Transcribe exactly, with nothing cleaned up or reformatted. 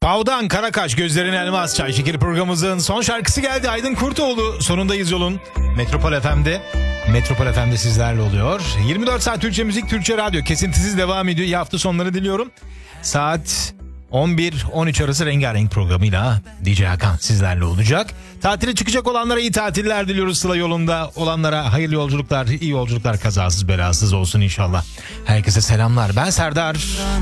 Pavdan Karakaş, Gözlerin Elmas, Çay Şekeri programımızın son şarkısı geldi. Aydın Kurtoğlu, Sonundayız Yolun. Metropol F M'de. Metropol F M'de sizlerle oluyor. yirmi dört saat Türkçe müzik, Türkçe radyo. Kesintisiz devam ediyor. İyi hafta sonları diliyorum. Saat on bir on üç arası Rengarenk programıyla D J Hakan sizlerle olacak. Tatile çıkacak olanlara iyi tatiller diliyoruz. Sıla yolunda olanlara hayırlı yolculuklar, iyi yolculuklar, kazasız belasız olsun inşallah. Herkese selamlar. Ben Serdar.